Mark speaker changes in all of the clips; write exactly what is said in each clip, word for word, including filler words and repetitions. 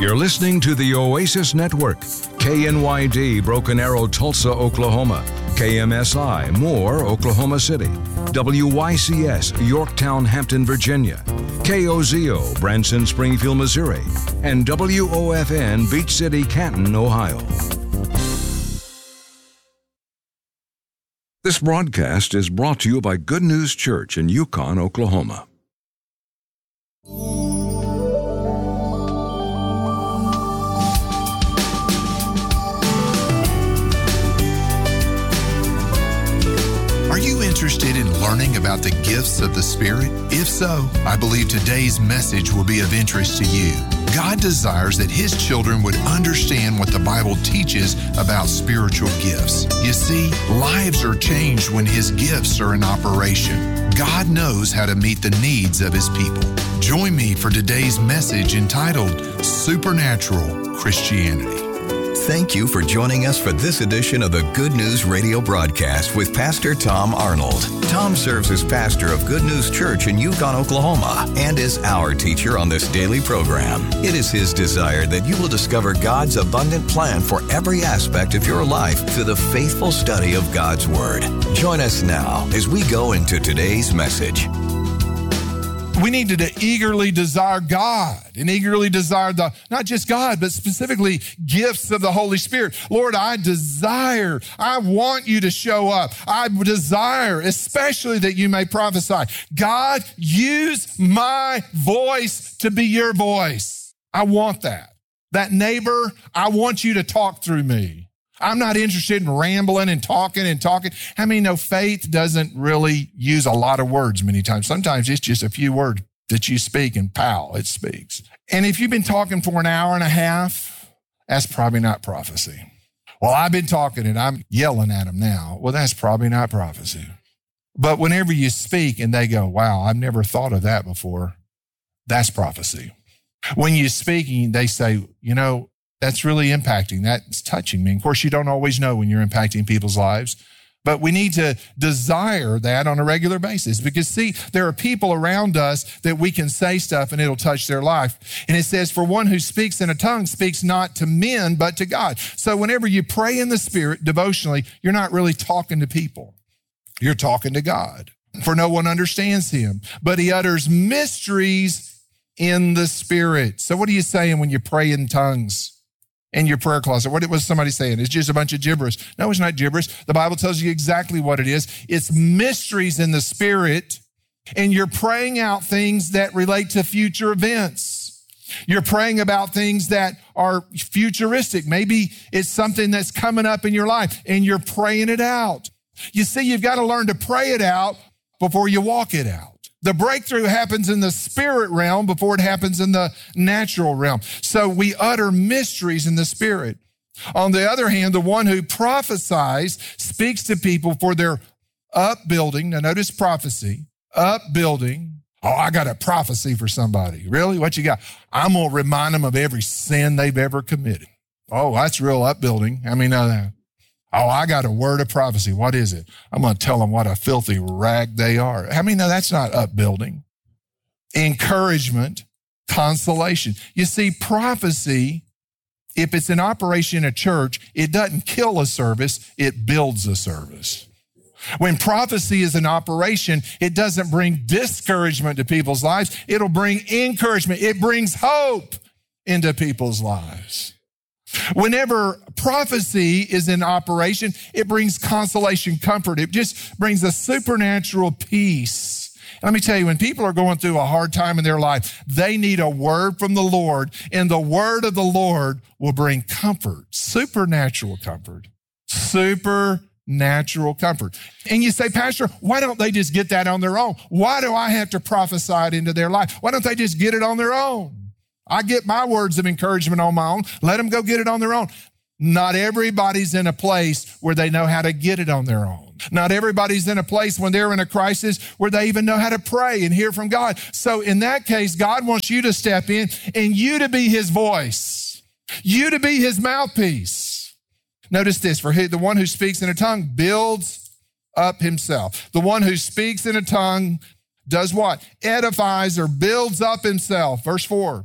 Speaker 1: You're listening to the Oasis Network, K N Y D, Broken Arrow, Tulsa, Oklahoma, K M S I, Moore, Oklahoma City, W Y C S, Yorktown, Hampton, Virginia, K O Z O, Branson, Springfield, Missouri, and W O F N, Beach City, Canton, Ohio. This broadcast is brought to you by Good News Church in Yukon, Oklahoma.
Speaker 2: Are you interested in learning about the gifts of the Spirit? If so, I believe today's message will be of interest to you. God desires that His children would understand what the Bible teaches about spiritual gifts. You see, lives are changed when His gifts are in operation. God knows how to meet the needs of His people. Join me for today's message entitled Supernatural Christianity.
Speaker 3: Thank you for joining us for this edition of the Good News Radio broadcast with Pastor Tom Arnold. Tom serves as pastor of Good News Church in Yukon, Oklahoma, and is our teacher on this daily program. It is his desire that you will discover God's abundant plan for every aspect of your life through the faithful study of God's Word. Join us now as we go into today's message.
Speaker 2: We need to eagerly desire God and eagerly desire the, not just God, but specifically gifts of the Holy Spirit. Lord, I desire, I want you to show up. I desire, especially that you may prophesy. God, use my voice to be your voice. I want that. That neighbor, I want you to talk through me. I'm not interested in rambling and talking and talking. I mean, no, faith doesn't really use a lot of words many times. Sometimes it's just a few words that you speak and pow, it speaks. And if you've been talking for an hour and a half, that's probably not prophecy. Well, I've been talking and I'm yelling at them now. Well, that's probably not prophecy. But whenever you speak and they go, wow, I've never thought of that before, that's prophecy. When you're speaking, they say, you know, that's really impacting. That's touching me. Of course, you don't always know when you're impacting people's lives, but we need to desire that on a regular basis because, see, there are people around us that we can say stuff and it'll touch their life. And it says, for one who speaks in a tongue speaks not to men, but to God. So whenever you pray in the Spirit devotionally, you're not really talking to people. You're talking to God. For no one understands Him, but He utters mysteries in the Spirit. So what are you saying when you pray in tongues? In your prayer closet? What was somebody saying? It's just a bunch of gibberish. No, it's not gibberish. The Bible tells you exactly what it is. It's mysteries in the Spirit, and you're praying out things that relate to future events. You're praying about things that are futuristic. Maybe it's something that's coming up in your life, and you're praying it out. You see, you've got to learn to pray it out before you walk it out. The breakthrough happens in the spirit realm before it happens in the natural realm. So we utter mysteries in the Spirit. On the other hand, the one who prophesies speaks to people for their upbuilding. Now notice prophecy, upbuilding. Oh, I got a prophecy for somebody. Really? What you got? I'm going to remind them of every sin they've ever committed. Oh, that's real upbuilding. I mean, uh, oh, I got a word of prophecy. What is it? I'm going to tell them what a filthy rag they are. I mean, no, that's not upbuilding. Encouragement, consolation. You see, prophecy, if it's in operation in a church, it doesn't kill a service, it builds a service. When prophecy is in operation, it doesn't bring discouragement to people's lives. It'll bring encouragement. It brings hope into people's lives. Whenever prophecy is in operation, it brings consolation, comfort. It just brings a supernatural peace. Let me tell you, when people are going through a hard time in their life, they need a word from the Lord, and the word of the Lord will bring comfort, supernatural comfort, supernatural comfort. And you say, Pastor, why don't they just get that on their own? Why do I have to prophesy it into their life? Why don't they just get it on their own? I get my words of encouragement on my own. Let them go get it on their own. Not everybody's in a place where they know how to get it on their own. Not everybody's in a place when they're in a crisis where they even know how to pray and hear from God. So in that case, God wants you to step in and you to be His voice, you to be His mouthpiece. Notice this, for the one who speaks in a tongue builds up himself. The one who speaks in a tongue does what? Edifies or builds up himself. Verse four.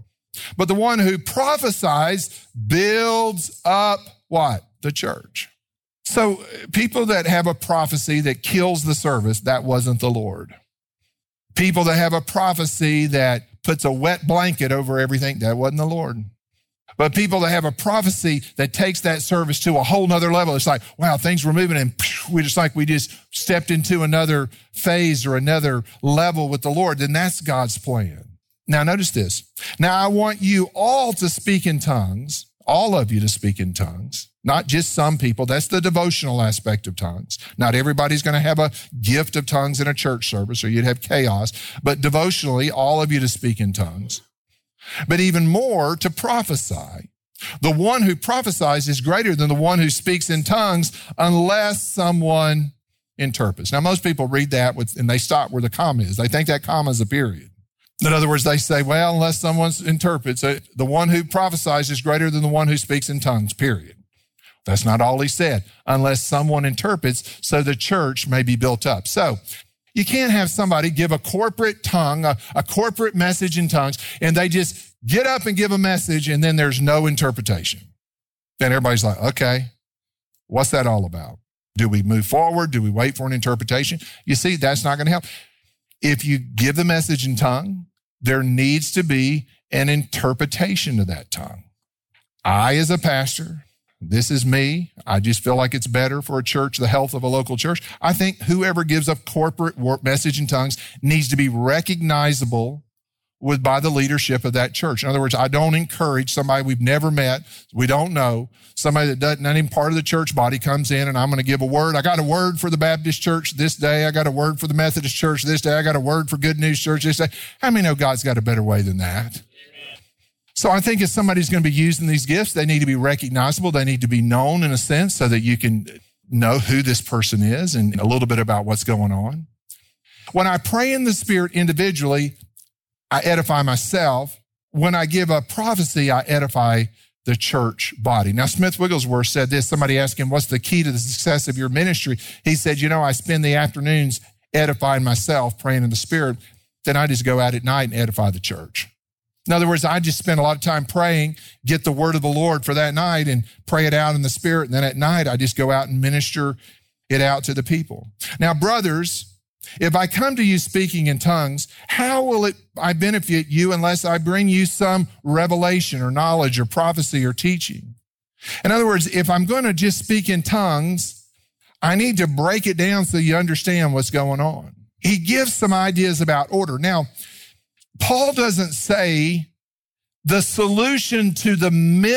Speaker 2: But the one who prophesies builds up what? The church. So people that have a prophecy that kills the service, that wasn't the Lord. People that have a prophecy that puts a wet blanket over everything, that wasn't the Lord. But people that have a prophecy that takes that service to a whole nother level, it's like, wow, things were moving and we just like we just stepped into another phase or another level with the Lord, then that's God's plan. Now notice this. Now I want you all to speak in tongues, all of you to speak in tongues, not just some people. That's the devotional aspect of tongues. Not everybody's going to have a gift of tongues in a church service or you'd have chaos, but devotionally, all of you to speak in tongues. But even more, to prophesy. The one who prophesies is greater than the one who speaks in tongues unless someone interprets. Now, most people read that with, and they stop where the comma is. They think that comma is a period. In other words, they say, well, unless someone interprets, the one who prophesies is greater than the one who speaks in tongues, period. That's not all he said, unless someone interprets so the church may be built up. So, you can't have somebody give a corporate tongue, a, a corporate message in tongues, and they just get up and give a message and then there's no interpretation. Then everybody's like, okay, what's that all about? Do we move forward? Do we wait for an interpretation? You see, that's not going to help. If you give the message in tongue, there needs to be an interpretation of that tongue. I, as a pastor, this is me. I just feel like it's better for a church, the health of a local church. I think whoever gives a corporate message in tongues needs to be recognizable with by the leadership of that church. In other words, I don't encourage somebody we've never met, we don't know, somebody that doesn't, not even part of the church body comes in and I'm going to give a word. I got a word for the Baptist church this day. I got a word for the Methodist church this day. I got a word for Good News Church this day. How many know God's got a better way than that? So I think if somebody's going to be using these gifts, they need to be recognizable. They need to be known in a sense so that you can know who this person is and a little bit about what's going on. When I pray in the Spirit individually, I edify myself. When I give a prophecy, I edify the church body. Now, Smith Wigglesworth said this. Somebody asked him, what's the key to the success of your ministry? He said, you know, I spend the afternoons edifying myself, praying in the Spirit. Then I just go out at night and edify the church. In other words, I just spend a lot of time praying, get the word of the Lord for that night and pray it out in the Spirit. And then at night, I just go out and minister it out to the people. Now, brothers, if I come to you speaking in tongues, how will it I benefit you unless I bring you some revelation or knowledge or prophecy or teaching? In other words, if I'm going to just speak in tongues, I need to break it down so you understand what's going on. He gives some ideas about order. Now, Paul doesn't say the solution to the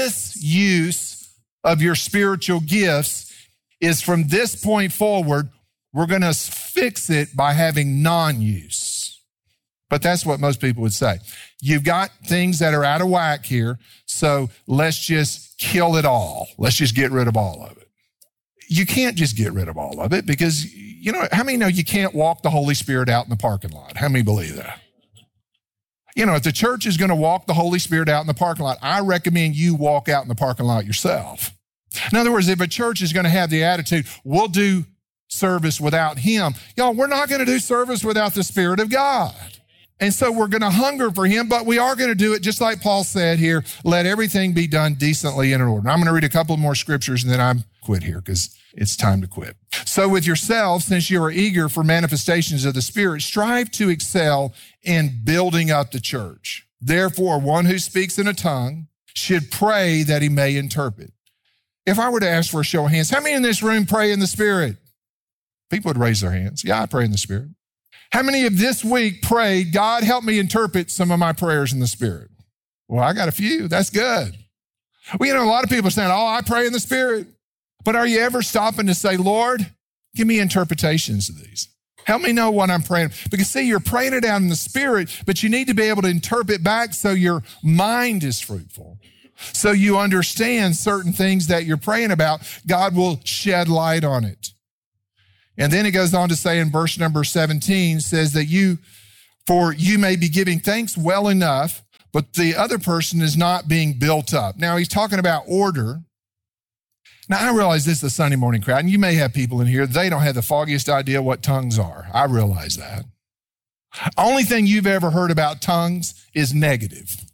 Speaker 2: misuse of your spiritual gifts is from this point forward, we're going to fix it by having non-use. But that's what most people would say. You've got things that are out of whack here, so let's just kill it all. Let's just get rid of all of it. You can't just get rid of all of it because, you know, how many know you can't walk the Holy Spirit out in the parking lot? How many believe that? You know, if the church is going to walk the Holy Spirit out in the parking lot, I recommend you walk out in the parking lot yourself. In other words, if a church is going to have the attitude, we'll do service without him, y'all, we're not going to do service without the Spirit of God. And so we're going to hunger for him, but we are going to do it just like Paul said here, let everything be done decently and in order. Now, I'm going to read a couple more scriptures and then I'm quit here because it's time to quit. So with yourselves, since you are eager for manifestations of the Spirit, strive to excel in building up the church. Therefore, one who speaks in a tongue should pray that he may interpret. If I were to ask for a show of hands, how many in this room pray in the Spirit? People would raise their hands. Yeah, I pray in the Spirit. How many of this week prayed, God, help me interpret some of my prayers in the Spirit? Well, I got a few. That's good. Well, you know, a lot of people are saying, oh, I pray in the Spirit. But are you ever stopping to say, Lord, give me interpretations of these? Help me know what I'm praying. Because see, you're praying it out in the Spirit, but you need to be able to interpret back so your mind is fruitful. So you understand certain things that you're praying about. God will shed light on it. And then it goes on to say in verse number seventeen, says that you, for you may be giving thanks well enough, but the other person is not being built up. Now he's talking about order. Now I realize this is a Sunday morning crowd, and you may have people in here, they don't have the foggiest idea what tongues are. I realize that. Only thing you've ever heard about tongues is negative.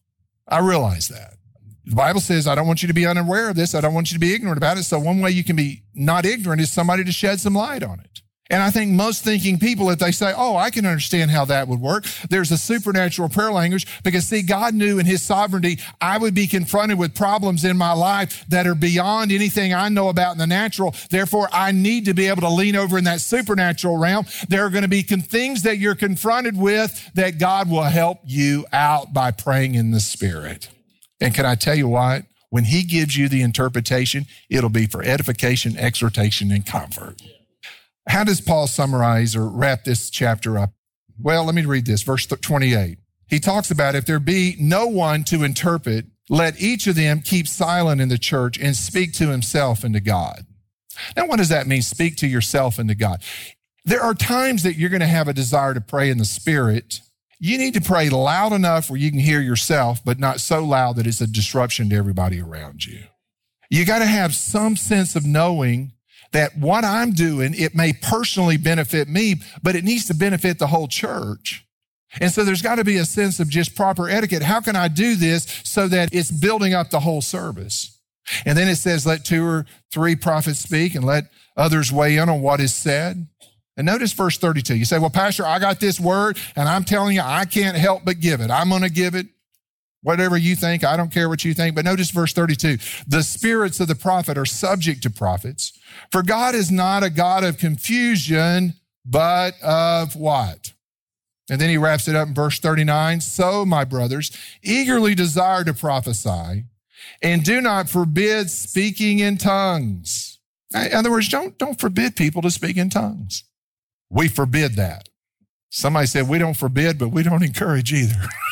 Speaker 2: I realize that. The Bible says, I don't want you to be unaware of this. I don't want you to be ignorant about it. So one way you can be not ignorant is somebody to shed some light on it. And I think most thinking people, if they say, oh, I can understand how that would work, there's a supernatural prayer language, because see, God knew in his sovereignty, I would be confronted with problems in my life that are beyond anything I know about in the natural. Therefore, I need to be able to lean over in that supernatural realm. There are going to be con- things that you're confronted with that God will help you out by praying in the Spirit. And can I tell you what? When he gives you the interpretation, it'll be for edification, exhortation, and comfort. How does Paul summarize or wrap this chapter up? Well, let me read this, verse twenty-eight. He talks about, if there be no one to interpret, let each of them keep silent in the church and speak to himself and to God. Now, what does that mean, speak to yourself and to God? There are times that you're going to have a desire to pray in the Spirit. You need to pray loud enough where you can hear yourself, but not so loud that it's a disruption to everybody around you. You got to have some sense of knowing that what I'm doing, it may personally benefit me, but it needs to benefit the whole church. And so there's got to be a sense of just proper etiquette. How can I do this so that it's building up the whole service? And then it says, let two or three prophets speak and let others weigh in on what is said. And notice verse thirty-two. You say, well, Pastor, I got this word and I'm telling you, I can't help but give it. I'm going to give it. Whatever you think, I don't care what you think. But notice verse thirty-two. The spirits of the prophet are subject to prophets. For God is not a God of confusion, but of what? And then he wraps it up in verse thirty-nine. So, my brothers, eagerly desire to prophesy and do not forbid speaking in tongues. In other words, don't, don't forbid people to speak in tongues. We forbid that. Somebody said, we don't forbid, but we don't encourage either.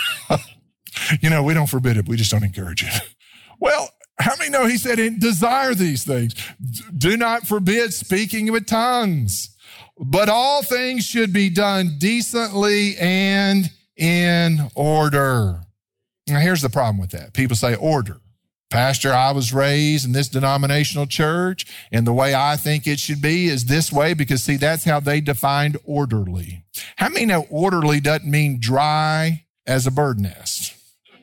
Speaker 2: You know, we don't forbid it. We just don't encourage it. Well, how many know he said, desire these things? Do not forbid speaking with tongues, but all things should be done decently and in order. Now, here's the problem with that. People say order. Pastor, I was raised in this denominational church, and the way I think it should be is this way, because, see, that's how they defined orderly. How many know orderly doesn't mean dry as a bird nest?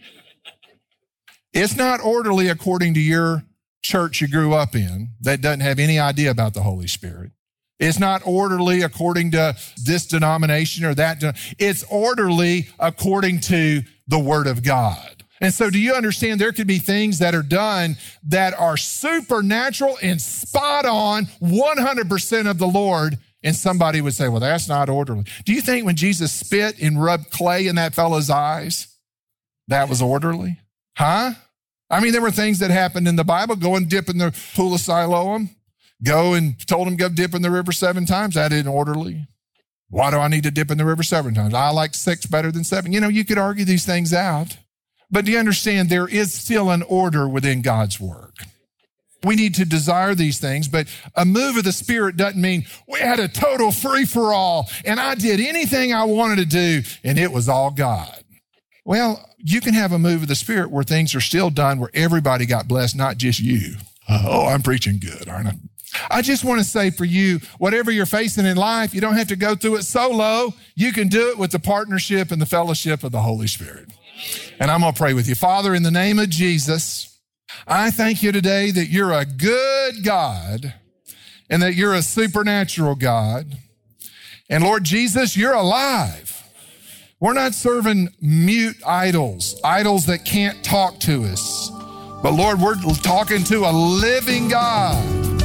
Speaker 2: It's not orderly according to your church you grew up in that doesn't have any idea about the Holy Spirit. It's not orderly according to this denomination or that. It's orderly according to the Word of God. And so do you understand there could be things that are done that are supernatural and spot on, one hundred percent of the Lord, and somebody would say, well, that's not orderly. Do you think when Jesus spit and rubbed clay in that fellow's eyes, that was orderly? Huh? I mean, there were things that happened in the Bible. Go and dip in the pool of Siloam. Go and told him go dip in the river seven times. That isn't orderly. Why do I need to dip in the river seven times? I like six better than seven. You know, you could argue these things out. But do you understand there is still an order within God's work? We need to desire these things, but a move of the Spirit doesn't mean we had a total free-for-all and I did anything I wanted to do and it was all God. Well, you can have a move of the Spirit where things are still done, where everybody got blessed, not just you. Oh, I'm preaching good, aren't I? I just want to say for you, whatever you're facing in life, you don't have to go through it solo. You can do it with the partnership and the fellowship of the Holy Spirit. And I'm going to pray with you. Father, in the name of Jesus, I thank you today that you're a good God and that you're a supernatural God. And Lord Jesus, you're alive. We're not serving mute idols, idols that can't talk to us. But Lord, we're talking to a living God.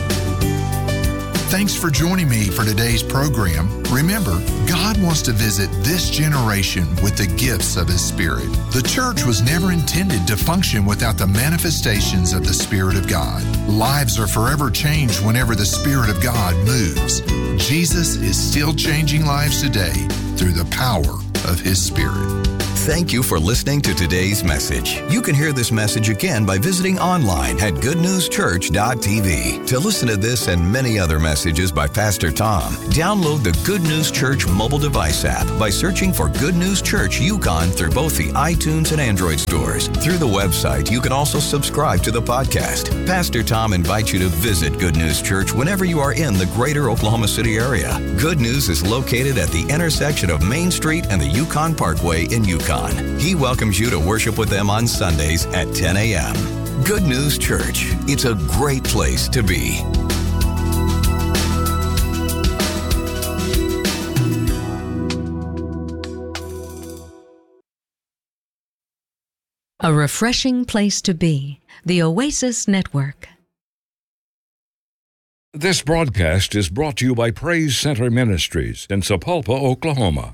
Speaker 4: Thanks for joining me for today's program. Remember, God wants to visit this generation with the gifts of His Spirit. The church was never intended to function without the manifestations of the Spirit of God. Lives are forever changed whenever the Spirit of God moves. Jesus is still changing lives today through the power of His Spirit.
Speaker 3: Thank you for listening to today's message. You can hear this message again by visiting online at good news church dot t v. To listen to this and many other messages by Pastor Tom, download the Good News Church mobile device app by searching for Good News Church Yukon through both the iTunes and Android stores. Through the website, you can also subscribe to the podcast. Pastor Tom invites you to visit Good News Church whenever you are in the greater Oklahoma City area. Good News is located at the intersection of Main Street and the Yukon Parkway in Yukon. Yukon. He welcomes you to worship with them on Sundays at ten a.m. Good News Church. It's a great place to be.
Speaker 5: A refreshing place to be. The Oasis Network.
Speaker 1: This broadcast is brought to you by Praise Center Ministries in Sapulpa, Oklahoma.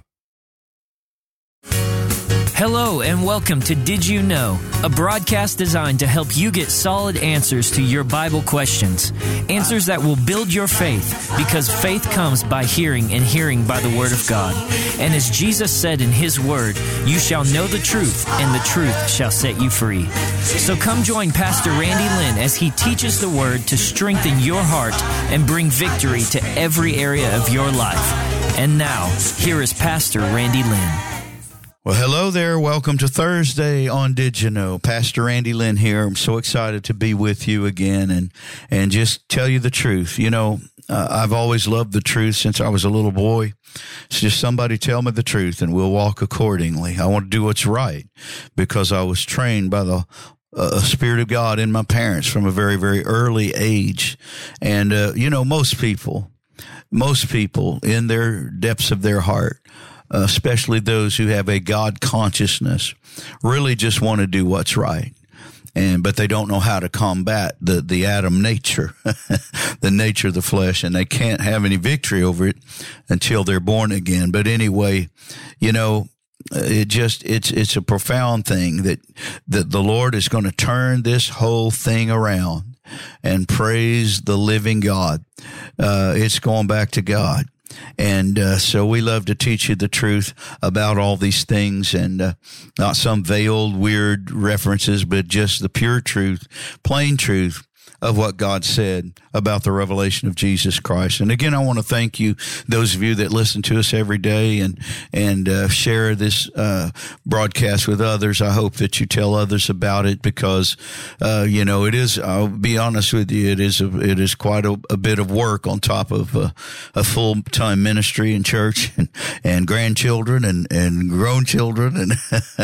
Speaker 6: Hello and welcome to Did You Know, a broadcast designed to help you get solid answers to your Bible questions. Answers that will build your faith, because faith comes by hearing and hearing by the Word of God. And as Jesus said in His Word, you shall know the truth and the truth shall set you free. So come join Pastor Randy Lynn as he teaches the Word to strengthen your heart and bring victory to every area of your life. And now, here is Pastor Randy Lynn.
Speaker 7: Well, hello there. Welcome to Thursday on Did You Know? Pastor Randy Lynn here. I'm so excited to be with you again and and just tell you the truth. You know, uh, I've always loved the truth since I was a little boy. It's just somebody tell me the truth and we'll walk accordingly. I want to do what's right because I was trained by the uh, Spirit of God in my parents from a very, very early age. And, uh, you know, most people, most people in their depths of their heart, Uh, especially those who have a God consciousness, really just want to do what's right. And, but they don't know how to combat the, the Adam nature, the nature of the flesh, and they can't have any victory over it until they're born again. But anyway, you know, it just, it's, it's a profound thing that, that the Lord is going to turn this whole thing around and praise the living God. Uh, it's going back to God. And uh, so we love to teach you the truth about all these things, and uh, not some veiled, weird references, but just the pure truth, plain truth of what God said about the revelation of Jesus Christ. And again, I want to thank you, those of you that listen to us every day and and uh, share this uh, broadcast with others. I hope that you tell others about it because, uh, you know, it is, I'll be honest with you, it is a, it is quite a, a bit of work on top of uh, a full-time ministry in church and, and grandchildren and, and grown children. And,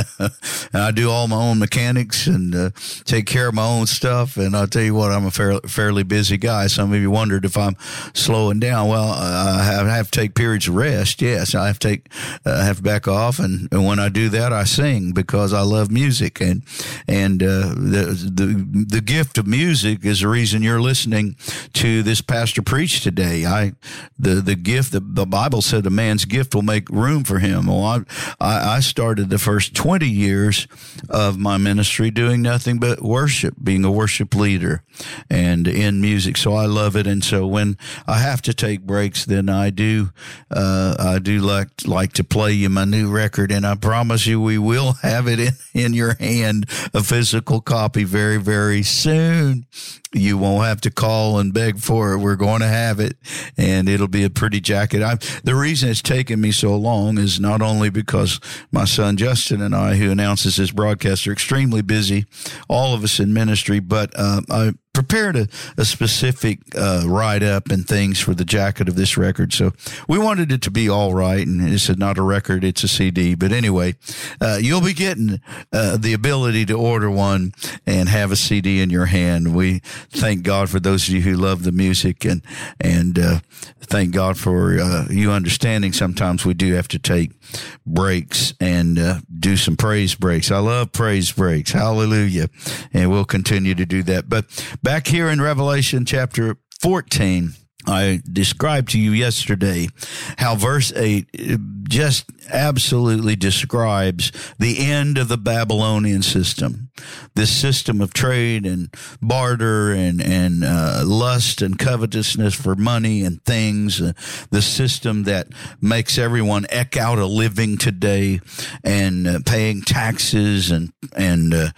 Speaker 7: and I do all my own mechanics and uh, take care of my own stuff. And I'll tell you what, I'm a fairly, fairly busy guy. Some of you wondered if I'm slowing down. Well, I have, I have to take periods of rest. Yes, I have to take, uh, I have to back off. And, and when I do that, I sing because I love music. And, and, uh, the, the, the gift of music is the reason you're listening to this pastor preach today. I, the, the gift, the, the Bible said a man's gift will make room for him. Well, I, I, I started the first twenty years of my ministry doing nothing but worship, being a worship leader and in music. So I love it. And so when I have to take breaks, then I do, uh, I do like, like to play you my new record. And I promise you, we will have it in, in your hand, a physical copy very, very soon. You won't have to call and beg for it. We're going to have it, and it'll be a pretty jacket. I, the reason it's taken me so long is not only because my son Justin and I, who announces this broadcast, are extremely busy, all of us in ministry, but uh, I prepared a, a specific uh, write-up and things for the jacket of this record. So we wanted it to be all right, and it's not a record, it's a C D. But anyway, uh, you'll be getting uh, the ability to order one and have a C D in your hand. We thank God for those of you who love the music, and and uh, thank God for uh, you understanding sometimes we do have to take breaks and uh, do some praise breaks. I love praise breaks. Hallelujah. And we'll continue to do that. But back here in Revelation chapter fourteen, I described to you yesterday how verse eight just absolutely describes the end of the Babylonian system, this system of trade and barter and, and uh, lust and covetousness for money and things, uh, the system that makes everyone eke out a living today and uh, paying taxes and, and uh,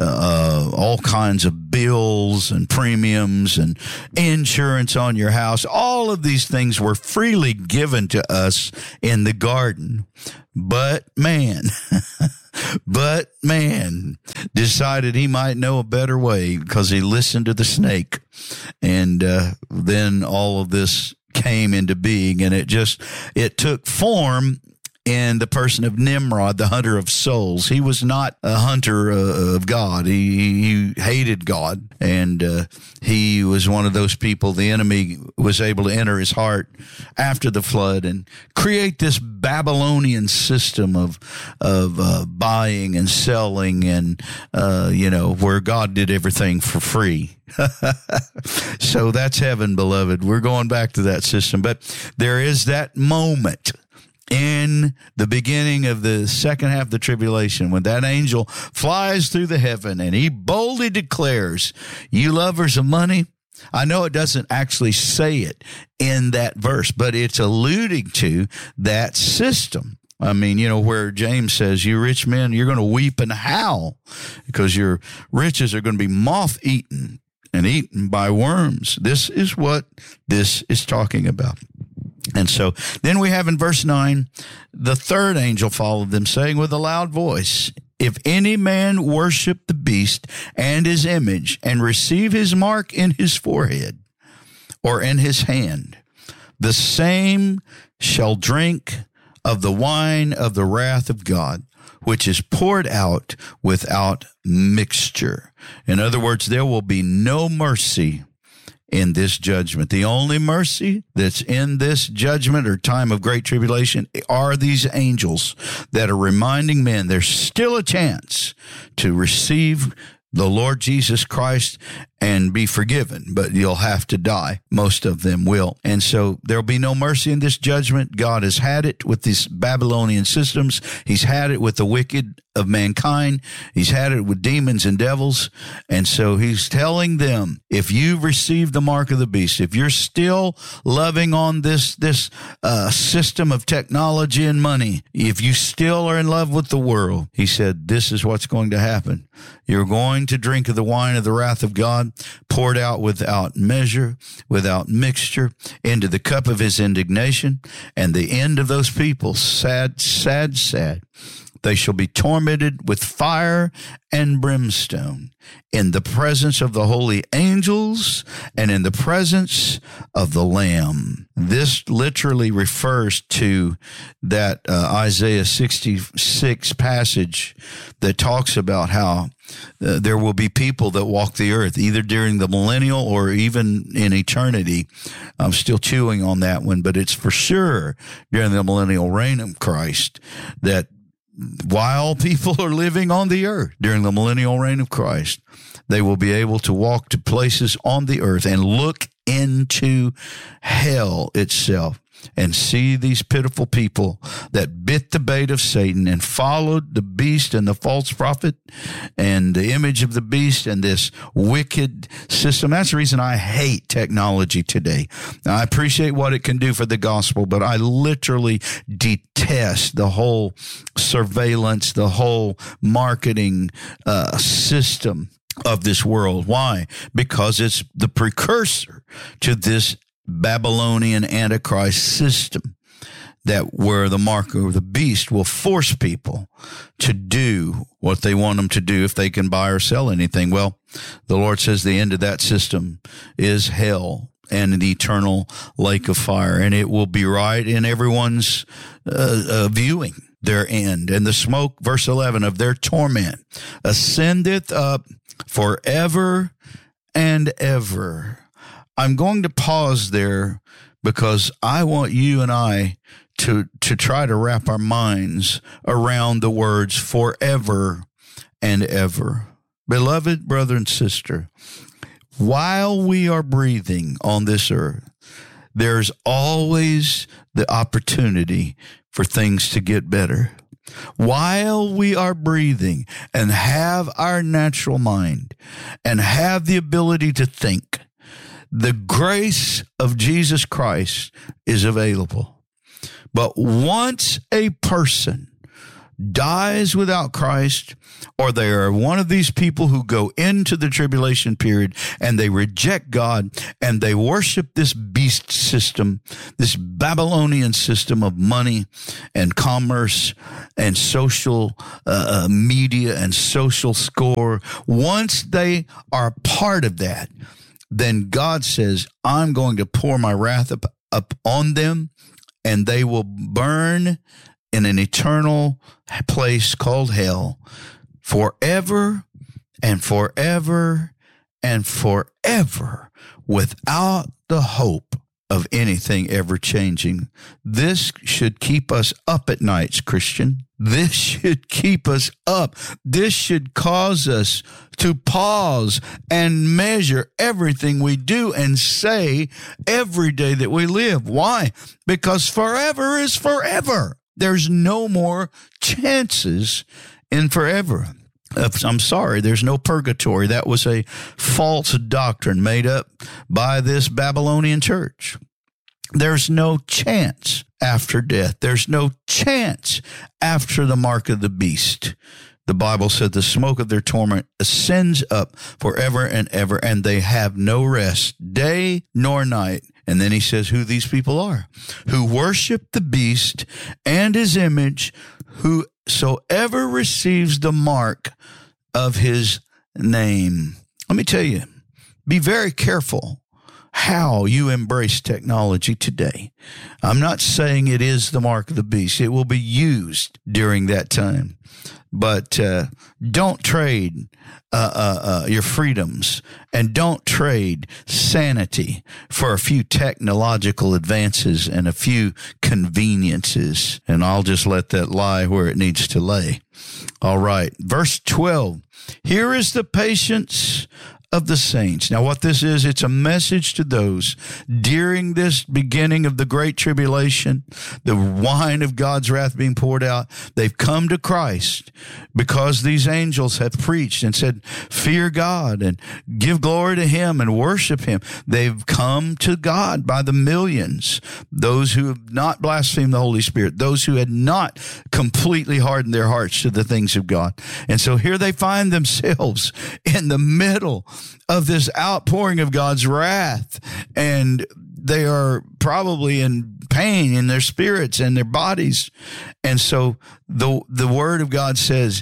Speaker 7: uh, all kinds of bills and premiums and insurance on your house. All of these things were freely given to us in the garden. But man, but man decided he might know a better way because he listened to the snake. And uh, then all of this came into being, and it just, it took form in the person of Nimrod, the hunter of souls. He was not a hunter uh, of God. He, he hated God, and uh, he was one of those people the enemy was able to enter his heart after the flood and create this Babylonian system of of uh, buying and selling, and uh, you know, where God did everything for free. So that's heaven, beloved. We're going back to that system, but there is that moment in the beginning of the second half of the tribulation when that angel flies through the heaven and he boldly declares, "You lovers of money." I know it doesn't actually say it in that verse, but it's alluding to that system. I mean, you know, where James says, "You rich men, you're going to weep and howl because your riches are going to be moth-eaten and eaten by worms." This is what this is talking about. And so then we have in verse nine, the third angel followed them, saying with a loud voice, "If any man worship the beast and his image and receive his mark in his forehead or in his hand, the same shall drink of the wine of the wrath of God, which is poured out without mixture." In other words, there will be no mercy in this judgment. The only mercy that's in this judgment or time of great tribulation are these angels that are reminding men there's still a chance to receive the Lord Jesus Christ and be forgiven, but you'll have to die. Most of them will. And so there'll be no mercy in this judgment. God has had it with these Babylonian systems. He's had it with the wicked of mankind. He's had it with demons and devils. And so he's telling them, if you receive the mark of the beast, if you're still loving on this, this uh, system of technology and money, if you still are in love with the world, he said, this is what's going to happen. You're going to drink of the wine of the wrath of God, poured out without measure, without mixture, into the cup of his indignation. And the end of those people, sad, sad, sad. They shall be tormented with fire and brimstone in the presence of the holy angels and in the presence of the Lamb. This literally refers to that uh, Isaiah sixty-six passage that talks about how uh, there will be people that walk the earth, either during the millennial or even in eternity. I'm still chewing on that one, but it's for sure during the millennial reign of Christ that while people are living on the earth during the millennial reign of Christ, they will be able to walk to places on the earth and look into hell itself and see these pitiful people that bit the bait of Satan and followed the beast and the false prophet and the image of the beast and this wicked system. That's the reason I hate technology today. Now, I appreciate what it can do for the gospel, but I literally detest the whole surveillance, the whole marketing uh, system of this world. Why? Because it's the precursor to this Babylonian Antichrist system, that where the mark of the beast will force people to do what they want them to do if they can buy or sell anything. Well, the Lord says the end of that system is hell and an eternal lake of fire, and it will be right in everyone's uh, uh, viewing their end. And the smoke, verse eleven, of their torment ascendeth up forever and ever. I'm going to pause there because I want you and I to, to try to wrap our minds around the words forever and ever. Beloved brother and sister, while we are breathing on this earth, there's always the opportunity for things to get better. While we are breathing and have our natural mind and have the ability to think, the grace of Jesus Christ is available. But once a person dies without Christ, or they are one of these people who go into the tribulation period and they reject God and they worship this beast system, this Babylonian system of money and commerce and social uh, media and social score, once they are part of that, then God says, I'm going to pour my wrath up, up on them, and they will burn in an eternal place called hell forever and forever and forever without the hope of anything ever changing. This should keep us up at nights, Christian. This should keep us up. This should cause us to pause and measure everything we do and say every day that we live. Why? Because forever is forever. There's no more chances in forever. I'm sorry, there's no purgatory. That was a false doctrine made up by this Babylonian church. There's no chance after death. There's no chance after the mark of the beast. The Bible said the smoke of their torment ascends up forever and ever, and they have no rest, day nor night. And then he says who these people are, who worship the beast and his image, whosoever receives the mark of his name. Let me tell you, be very careful how you embrace technology today. I'm not saying it is the mark of the beast. It will be used during that time. But uh, don't trade uh, uh, uh, your freedoms, and don't trade sanity for a few technological advances and a few conveniences. And I'll just let that lie where it needs to lay. All right. Verse twelve. Here is the patience of the saints. Now, what this is, it's a message to those during this beginning of the Great Tribulation, the wine of God's wrath being poured out. They've come to Christ because these angels have preached and said, fear God and give glory to him and worship him. They've come to God by the millions. Those who have not blasphemed the Holy Spirit, those who had not completely hardened their hearts to the things of God. And so here they find themselves in the middle of this outpouring of God's wrath, and they are probably in pain in their spirits and their bodies. And so the the word of God says,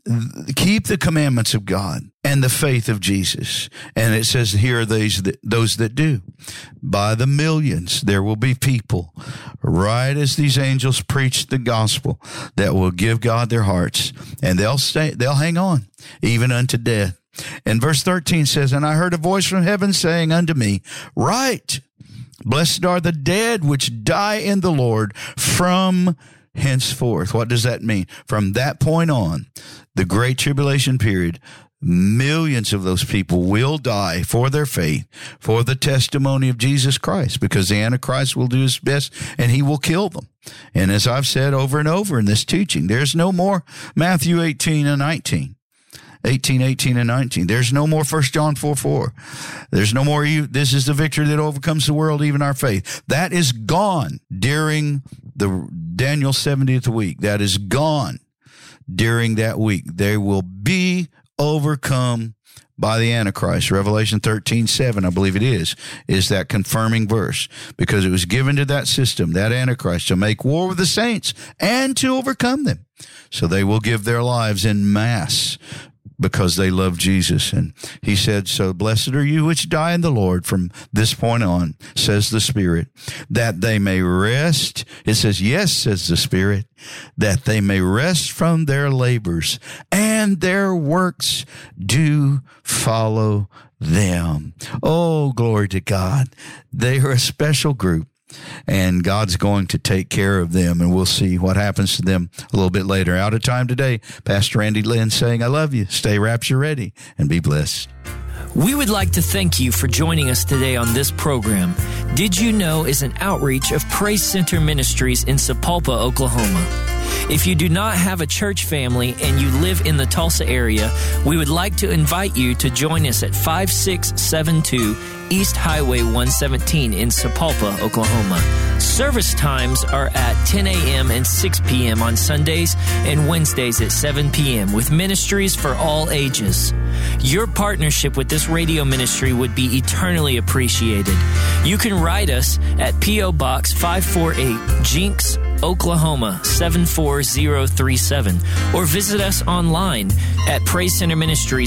Speaker 7: keep the commandments of God and the faith of Jesus. And it says, here are these that, those that do. By the millions, there will be people, right as these angels preach the gospel, that will give God their hearts, and they'll stay, they'll hang on even unto death. And verse thirteen says, and I heard a voice from heaven saying unto me, write, blessed are the dead which die in the Lord from henceforth. What does that mean? From that point on, the Great Tribulation period, millions of those people will die for their faith, for the testimony of Jesus Christ, because the Antichrist will do his best and he will kill them. And as I've said over and over in this teaching, there's no more Matthew eighteen and nineteen. eighteen, eighteen, and nineteen. There's no more First John four, four. There's no more, this is the victory that overcomes the world, even our faith. That is gone during the Daniel seventieth week. That is gone during that week. They will be overcome by the Antichrist. Revelation thirteen, seven, I believe it is, is that confirming verse, because it was given to that system, that Antichrist, to make war with the saints and to overcome them. So they will give their lives in mass because they love Jesus. And he said, so blessed are you which die in the Lord from this point on, says the Spirit, that they may rest. It says, yes, says the Spirit, that they may rest from their labors, and their works do follow them. Oh, glory to God. They are a special group, and God's going to take care of them, and we'll see what happens to them a little bit later. Out of time today, Pastor Andy Lynn saying, I love you. Stay rapture ready and be blessed.
Speaker 6: We would like to thank you for joining us today on this program. Did You Know is an outreach of Praise Center Ministries in Sapulpa, Oklahoma. If you do not have a church family and you live in the Tulsa area, we would like to invite you to join us at five six seven two East Highway one seventeen in Sapulpa, Oklahoma. Service times are at ten a.m. and six p.m. on Sundays and Wednesdays at seven p.m. with ministries for all ages. Your partnership with this radio ministry would be eternally appreciated. You can write us at P O. Box five forty-eight, Jinx, Oklahoma seven four zero three seven, or visit us online at praise center ministries